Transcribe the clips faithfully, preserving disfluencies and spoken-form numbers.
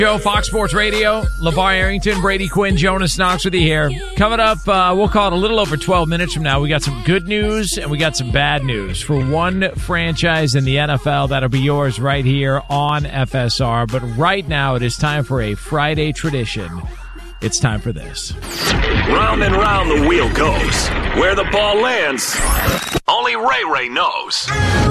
Joe, Fox Sports Radio, LeVar Arrington, Brady Quinn, Jonas Knox with you here. Coming up, uh, we'll call it a little over twelve minutes from now. We got some good news and we got some bad news for one franchise in the N F L. That'll be yours right here on F S R. But right now, it is time for a Friday tradition. It's time for this. Round and round the wheel goes. Where the ball lands, only Ray Ray knows.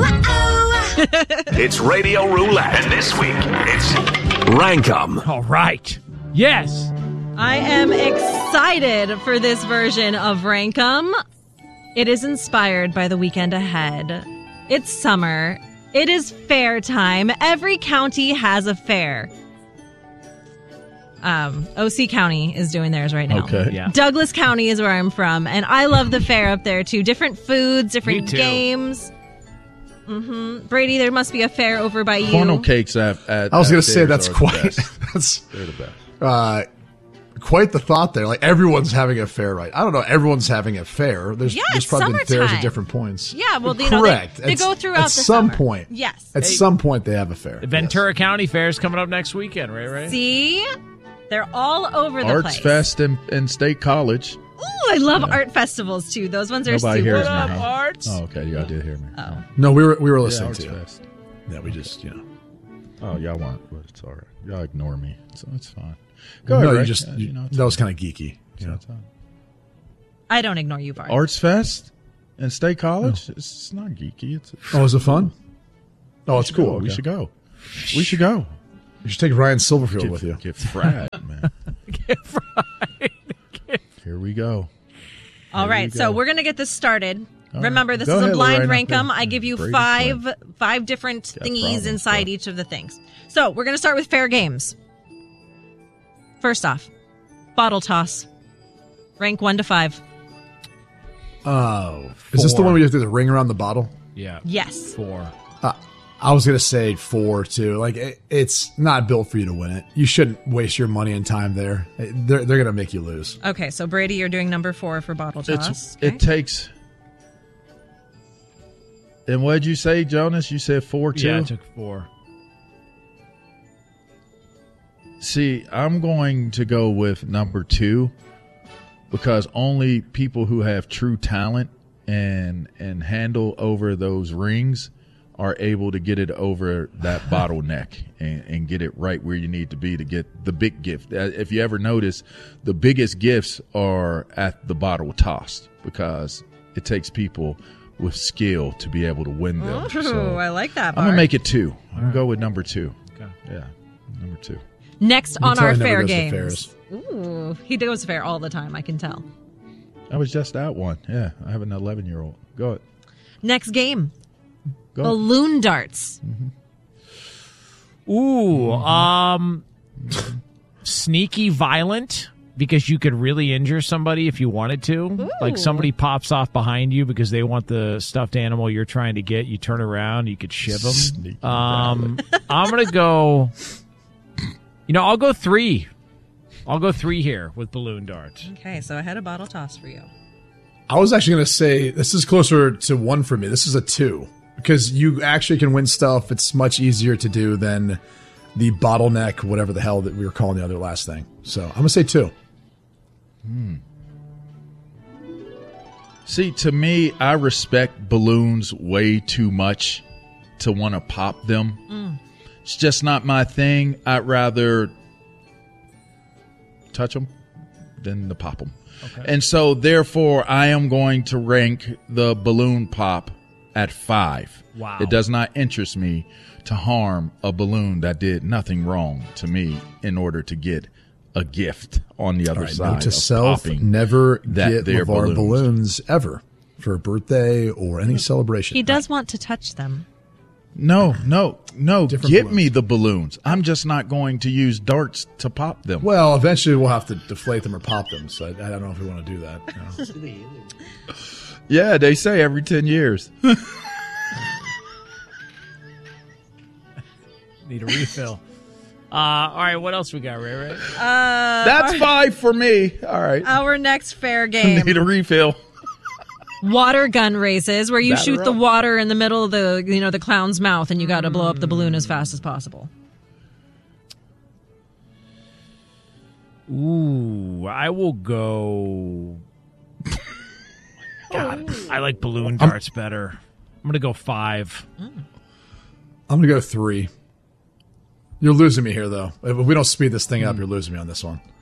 It's Radio Roulette, and this week, it's Rankum. All right. Yes. I am excited for this version of Rankum. It is inspired by the weekend ahead. It's summer. It is fair time. Every county has a fair. Um, O C County is doing theirs right now. Okay. Yeah. Douglas County is where I'm from, and I love the fair up there too. Different foods, different Me too. games. Mm-hmm. Brady, there must be a fair over by you. Funnel cakes at, at I was going to at say theirs that's are the quite best. that's They're the best. uh, quite the thought there. Like everyone's having a fair, right? I don't know. Everyone's having a fair. There's, Yeah, there's it's probably been fairs at summertime. different points. Yeah, well, you know, they- correct. they At- go throughout at the some summer. point. Yes. At Hey. some point, they have a fair. Ventura Yes. County Fair is coming up next weekend, right? Right. See? They're all over the Arts place. Fest and, and State College. Ooh, I love art festivals too. Those ones are Nobody super hears me. fun. huh? Arts? Oh, okay. Y'all did hear me. Oh. No, we were we were Yeah, listening Arts to you. Fest. Yeah, we just you know. Oh, y'all weren't, but it's all right. Y'all ignore me, so it's fine. Go no, ahead, you Ray. just Yeah, you, you know, it's that was fine. kind of geeky. You know? It's fine. I don't ignore you, Bart. Arts Fest and State College. It's, it's not geeky. It's Oh, is it fun? Oh, it's we should cool. go. We Okay. should go. We should go. You should take Ryan Silverfield Get, with you. get fried, man. Get fried. Get Here we go. All There right, you so go. we're going to get this started. All Remember, right. this Go is a ahead, blind Lorraine, up rankum. there. I give you Brady five Quinn. five different Got thingies problems, inside bro. each of the things. So we're going to start with fair games. First off, bottle toss. Rank one to five. Oh, is this the Four. one where you have to do the ring around the bottle? Yeah. Yes. Four. Uh, I was gonna say four too. Like it, it's not built for you to win it. You shouldn't waste your money and time there. They're they're gonna make you lose. Okay, so Brady, you're doing number four for bottle toss. It's, okay? It takes. And what did you say, Jonas? You said four, too? Yeah, I took four. See, I'm going to go with number two because only people who have true talent and and handle over those rings are able to get it over that bottleneck and, and get it right where you need to be to get the big gift. Uh, If you ever notice, the biggest gifts are at the bottle toss because it takes people with skill to be able to win them. Ooh, So I like that, I'm Bart. going to make it two. I'm going to go with number two. Okay. Yeah, number two. Next on tell our he never fair goes to games. fairs. Ooh, he goes fair all the time, I can tell. I was just at one. Yeah, I have an eleven-year-old. Go ahead. Next game, Go. balloon darts. Ooh, um, sneaky violent because you could really injure somebody if you wanted to. Like somebody pops off behind you because they want the stuffed animal you're trying to get. You turn around, you could shiv them. Sneaky Um, I'm gonna go. You know, I'll go three. I'll go three here with balloon darts. Okay, so I had a bottle toss for you. I was actually gonna say this is closer to one for me. This is a two because you actually can win stuff. It's much easier to do than the bottleneck, whatever the hell that we were calling the other last thing. So I'm gonna say two. See, to me, I respect balloons way too much to want to pop them. It's just not my thing. I'd rather touch them than to pop them. Okay. And so, therefore, I am going to rank the balloon pop at five. Wow. It does not interest me to harm a balloon that did nothing wrong to me in order to get a gift on the other All right, side. note to of self: popping never that get they're LeVar balloons. balloons ever for a birthday or any celebration. He does want to touch them. No, no, no. Different Get balloons. me the balloons. I'm just not going to use darts to pop them. Well, eventually we'll have to deflate them or pop them. So I, I don't know if we want to do that. you know. Yeah, they say every ten years. Need a refill. Uh, all right, what else we got, Ray Ray? Uh, That's five for me. All right. our next fair game. Need a refill. Water gun races, where you Batter shoot the up. water in the middle of the you know the clown's mouth, and you got to blow up the balloon as fast as possible. Ooh, I will go. God, I like balloon I'm- darts better. I'm going to go five. I'm going to go three. You're losing me here, though. If we don't speed this thing up, you're losing me on this one.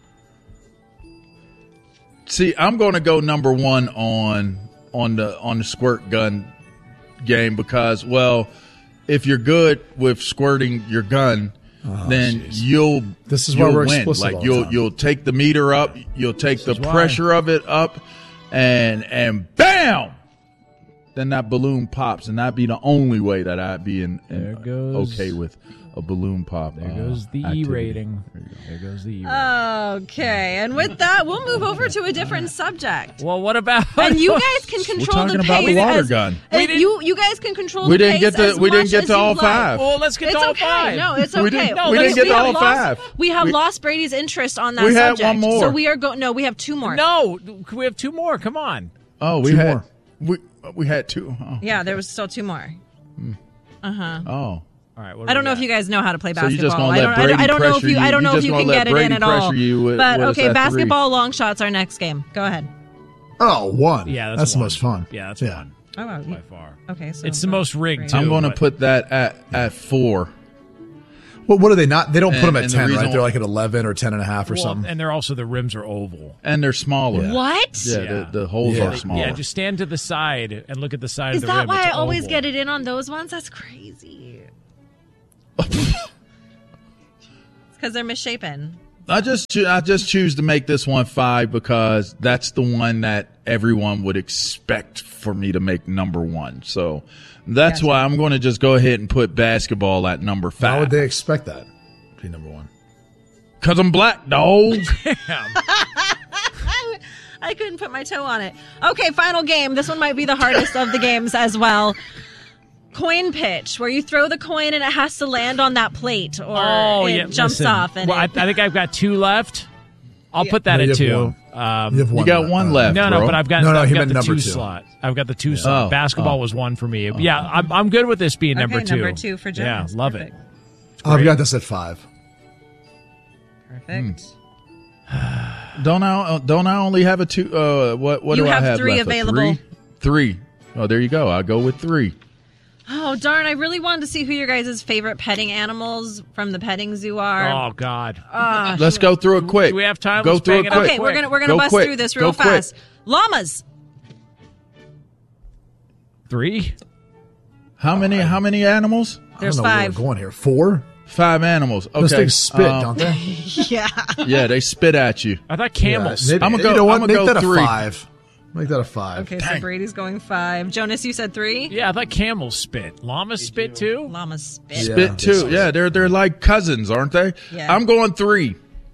See, I'm going to go number one on on the on the squirt gun game because, well, if you're good with squirting your gun, Oh, then geez. you'll This is you'll why we're win. explicit Like all the you'll time. you'll take the meter up, you'll take the is why. pressure of it up, and and bam, then that balloon pops, and that'd be the only way that I'd be in, in There goes- okay with a balloon pop. There uh, goes the E activity. rating. There goes the E rating. Okay, and with that, we'll move over to a different subject. well, what about? And you guys can control talking the about pace. the water as- gun. and We didn't- you you guys can control We the didn't pace get to- as we didn't much get as to you all like. five. Well, let's get It's to all okay. five. No, it's okay. We didn't- No, we let's- didn't get we to have all lost, five. We have We- lost Brady's interest on that We had subject. one more. So we are go. No, we have two more. No, we have two more. Come on. Oh, we Two had more. we we had two. Oh. Yeah, there was still two more. oh. All right. What do I don't we know got? if you guys know how to play So you're basketball. just gonna I let don't. I Brady don't, I don't know if pressure you. I you- don't you know if just you gonna can let get it Brady in at all. pressure you with- but with us okay, at basketball long shots our next game. Go ahead. Oh, one. Yeah, that's, that's the one. most fun. Yeah, that's Yeah. one Oh, wow. by far. Okay, so It's the most rigged, too. I'm going to but- put that at at four. Well, what are they not? They don't put And- them at and the ten, reason right? They're why- like at eleven or ten and a half or Well, something. and they're also the rims are oval. And they're smaller. What? Yeah, Yeah. The, the holes Yeah. are smaller. Yeah, just stand to the side and look at the side Is of the that rim. why It's I always oval. get it in on those ones? That's crazy. Because they're misshapen. I just choo- I just choose to make this one five because that's the one that everyone would expect for me to make number one. So that's why I'm going to just go ahead and put basketball at number How would five. they expect that to be number one? Because I'm black, dog. I couldn't put my toe on it. Okay, final game. This one might be the hardest of the games as well. Coin pitch, where you throw the coin and it has to land on that plate, or Oh, it yeah. jumps listen, off. And well, I, I it, think I've got two left. I'll put that No, you at have two. one. Um, You have You one. got one uh, left. no, no, bro. but I've got, No, no, I've he got meant the number two two. slot. I've got the two slot. Oh, Basketball oh. was one for me. Yeah, I'm, I'm good with this being okay, number two. number two for Yeah, Jonas. love Perfect. it. I've got this at five. Perfect. Don't I don't I only have a two? Uh, what what You do have I have three left? A available. Three? Three. Oh, there you go. I'll go with three. Oh, darn. I really wanted to see who your guys' favorite petting animals from the petting zoo are. Oh, God. Let's go through it quick. Do we have time? Go Let's through bang it it up quick. Okay, we're gonna we're gonna Go bust quick. through this real Go quick. fast. Llamas. Three? How many? How many animals? There's I don't know five. where we're going here. Four? Five animals. Okay. Those things spit, Um, don't they? Yeah. Yeah, they spit at you. I thought camels. Yeah, I'ma you go- know what? I'ma Make go that a three. five. Make that a five. Okay, so Brady's going five. Jonas, you said three. Yeah, I thought camels spit. Llamas spit too? Llamas spit. Yeah. Spit too. Yeah, they're they're like cousins, aren't they? Yeah. I'm going three.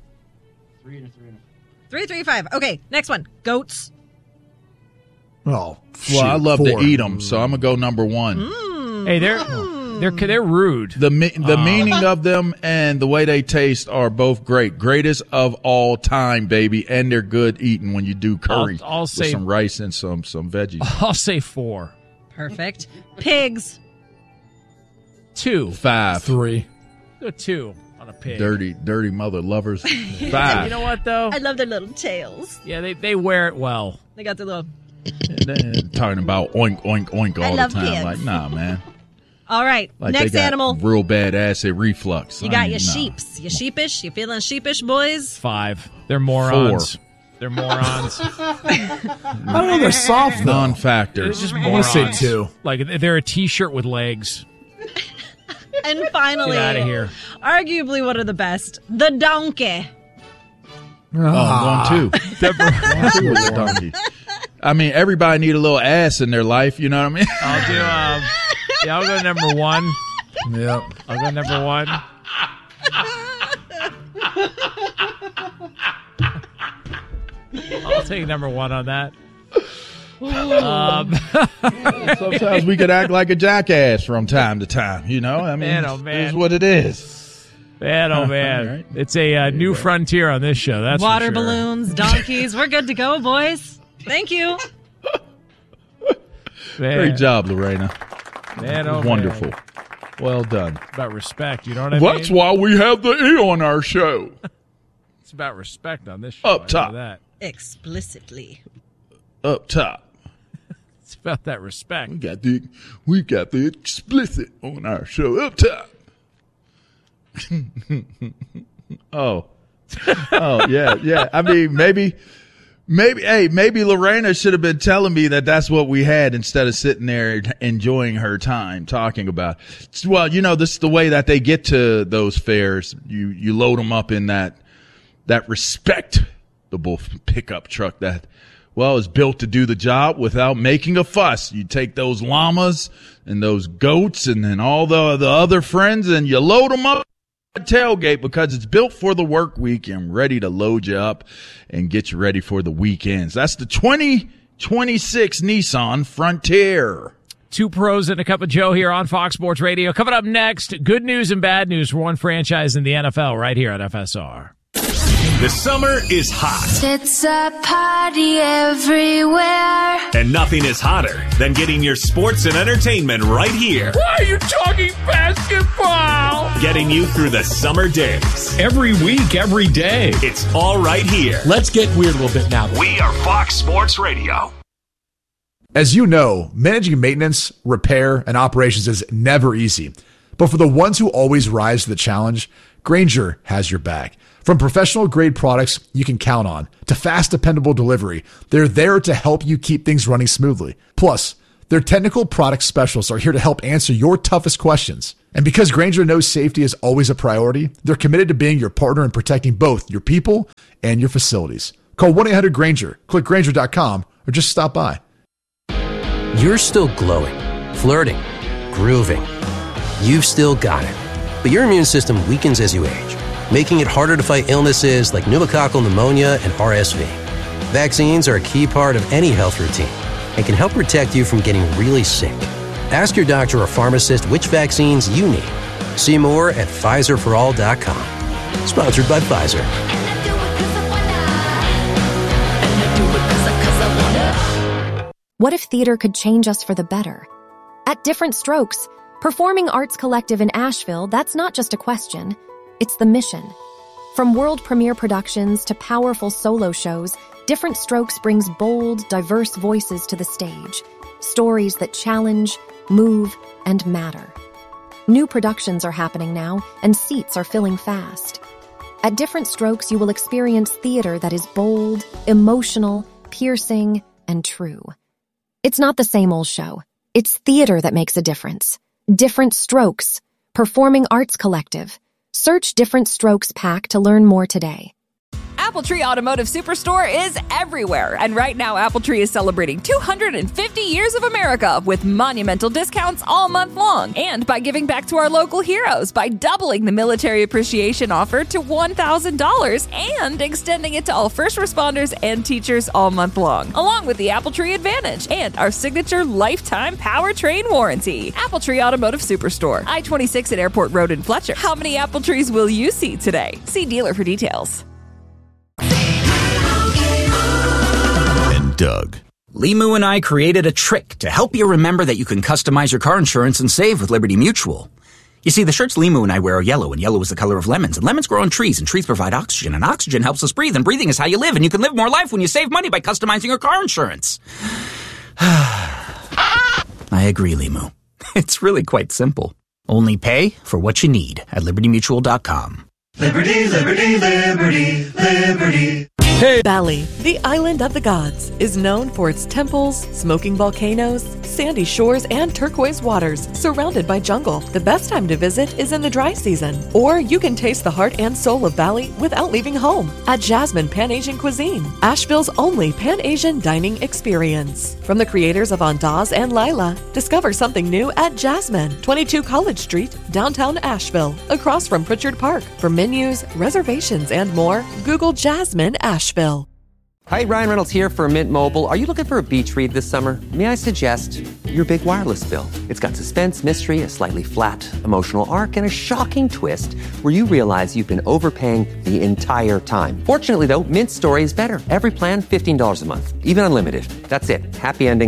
Three, three, five. Okay, next one. Goats. Oh, Well, I love four. to eat them, so I'm gonna go number one. Mm. Hey, they're they're they're rude. The me- the meaning of them and the way they taste are both great. Greatest of all time, baby, and they're good eating when you do curry I'll- I'll with say- some rice and some some veggies. I'll say four. Perfect. Pigs. Two. Five. Three. Go two on a pig. Dirty, dirty mother lovers. You Five. know what though? I love their little tails. Yeah, they, they wear it well. They got their little. They're talking about oink oink oink I all love the time. pigs. Like, nah, man. All right. Like next they got animal. real bad acid reflux. You I got mean, your nah. sheeps. You sheepish? You feeling sheepish, boys? Five. They're morons. Four. They're morons. I don't know. They're soft though. They're Non-factors. just I'm morons. gonna say two. Like they're a t-shirt with legs. And finally, Get outta here. arguably one of the best, the donkey. Oh, I'm going two. Going two with the donkey. I mean, everybody need a little ass in their life. You know what I mean? I'll do um yeah, I'll go number one. Yep. I'll go number one. I'll take number one on that. Um, Sometimes we could act like a jackass from time to time. You know, I mean, Man, oh, man. it's what it is. man, oh man, All right. it's a uh, new frontier on this show. That's for Water sure. balloons, donkeys. We're good to go, boys. Thank you. Man, Great job, Lorena. man, oh, man. Wonderful. Well done. About respect, you know what I That's mean? why we have the E on our show. It's about respect on this show. Up top. I know that. Explicitly. Up top. It's about that respect. We got the we got the explicit on our show. Up top. oh. Oh, yeah, yeah. I mean, maybe, maybe, hey, maybe Lorena should have been telling me that that's what we had instead of sitting there enjoying her time talking about it. Well, you know, this is the way that they get to those fairs. You, you load them up in that, that respectable pickup truck that, well, is built to do the job without making a fuss. You take those llamas and those goats and then all the, the other friends and you load them up. Tailgate because it's built for the work week and ready to load you up and get you ready for the weekends. That's the twenty twenty-six Nissan Frontier. Two pros and a cup of Joe here on Fox Sports Radio. Coming up next, good news and bad news for one franchise in the N F L right here at F S R. The summer is hot. It's a party everywhere. And nothing is hotter than getting your sports and entertainment right here. Why are you talking basketball? Getting you through the summer days. Every week, every day. It's all right here. Let's get weird a little bit now. We are Fox Sports Radio. As you know, managing maintenance, repair, and operations is never easy. But for the ones who always rise to the challenge, Grainger has your back. From professional-grade products you can count on to fast, dependable delivery, they're there to help you keep things running smoothly. Plus, their technical product specialists are here to help answer your toughest questions. And because Grainger knows safety is always a priority, they're committed to being your partner in protecting both your people and your facilities. Call one eight hundred Grainger, click Grainger dot com, or just stop by. You're still glowing, flirting, grooving. You've still got it. But your immune system weakens as you age, making it harder to fight illnesses like pneumococcal pneumonia and R S V. Vaccines are a key part of any health routine and can help protect you from getting really sick. Ask your doctor or pharmacist which vaccines you need. See more at Pfizer for all dot com. Sponsored by Pfizer. What if theater could change us for the better? At Different Strokes, Performing Arts Collective in Asheville, that's not just a question. It's the mission. From world premiere productions to powerful solo shows, Different Strokes brings bold, diverse voices to the stage. Stories that challenge, move, and matter. New productions are happening now, and seats are filling fast. At Different Strokes, you will experience theater that is bold, emotional, piercing, and true. It's not the same old show. It's theater that makes a difference. Different Strokes, Performing Arts Collective. Search Different Strokes Pack to learn more today. AppleTree Automotive Superstore is everywhere, and right now AppleTree is celebrating two hundred fifty years of America with monumental discounts all month long, and by giving back to our local heroes by doubling the military appreciation offer to one thousand dollars and extending it to all first responders and teachers all month long, along with the AppleTree Advantage and our signature lifetime powertrain warranty. AppleTree Automotive Superstore, I twenty-six at Airport Road in Fletcher. How many apple trees will you see today? See dealer for details. And Doug. Limu and I created a trick to help you remember that you can customize your car insurance and save with Liberty Mutual. You see, the shirts Limu and I wear are yellow, and yellow is the color of lemons, and lemons grow on trees, and trees provide oxygen, and oxygen helps us breathe, and breathing is how you live, and you can live more life when you save money by customizing your car insurance. I agree, Limu. It's really quite simple. Only pay for what you need at liberty mutual dot com. Liberty, liberty, liberty, liberty. Hey. Bali, the island of the gods, is known for its temples, smoking volcanoes, sandy shores, and turquoise waters, surrounded by jungle. The best time to visit is in the dry season. Or you can taste the heart and soul of Bali without leaving home at Jasmine Pan-Asian Cuisine, Asheville's only Pan-Asian dining experience. From the creators of Andaz and Lila, discover something new at Jasmine, twenty-two College Street, downtown Asheville, across from Pritchard Park. For menus, reservations, and more, Google Jasmine Asheville. Hi, Ryan Reynolds here for Mint Mobile. Are you looking for a beach read this summer? May I suggest your big wireless bill? It's got suspense, mystery, a slightly flat, emotional arc, and a shocking twist where you realize you've been overpaying the entire time. Fortunately, though, Mint's story is better. Every plan, fifteen dollars a month, even unlimited. That's it. Happy ending.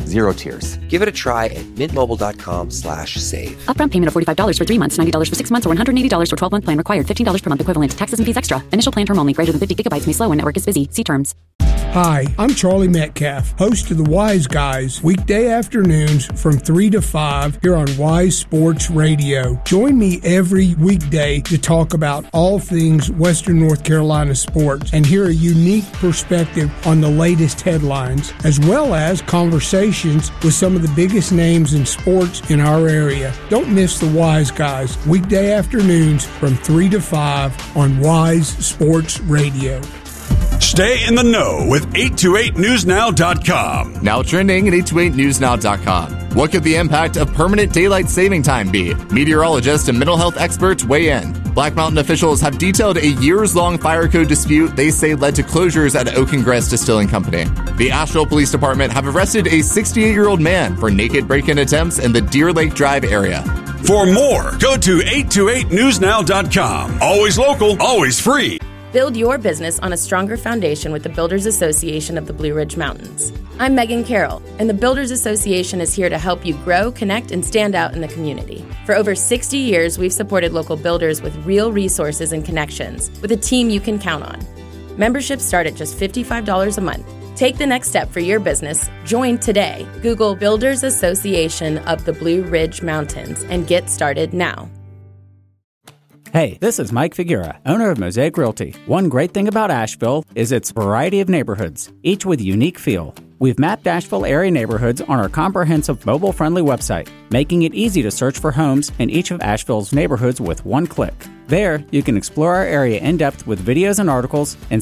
Zero tiers. Give it a try at mintmobile.com slash save. Upfront payment of forty-five dollars for three months, ninety dollars for six months, or one hundred eighty dollars for twelve-month plan required. fifteen dollars per month equivalent. Taxes and fees extra. Initial plan term only. Greater than fifty gigabytes may slow when network is busy. See terms. Hi, I'm Charlie Metcalf, host of the Wise Guys, weekday afternoons from three to five here on Wise Sports Radio. Join me every weekday to talk about all things Western North Carolina sports and hear a unique perspective on the latest headlines, as well as conversations with some of the biggest names in sports in our area. Don't miss the Wise Guys, weekday afternoons from three to five on Wise Sports Radio. Stay in the know with eight two eight news now dot com. Now trending at eight two eight news now dot com. What could the impact of permanent daylight saving time be? Meteorologists and mental health experts weigh in. Black Mountain officials have detailed a years-long fire code dispute they say led to closures at Oak and Grass Distilling Company. The Asheville Police Department have arrested a sixty-eight-year-old man for naked break-in attempts in the Deer Lake Drive area. For more, go to eight two eight news now dot com. Always local, always free. Build your business on a stronger foundation with the Builders Association of the Blue Ridge Mountains. I'm Megan Carroll, and the Builders Association is here to help you grow, connect, and stand out in the community. For over sixty years, we've supported local builders with real resources and connections, with a team you can count on. Memberships start at just fifty-five dollars a month. Take the next step for your business. Join today. Google Builders Association of the Blue Ridge Mountains and get started now. Hey, this is Mike Figuera, owner of Mosaic Realty. One great thing about Asheville is its variety of neighborhoods, each with a unique feel. We've mapped Asheville area neighborhoods on our comprehensive mobile-friendly website, making it easy to search for homes in each of Asheville's neighborhoods with one click. There, you can explore our area in depth with videos and articles and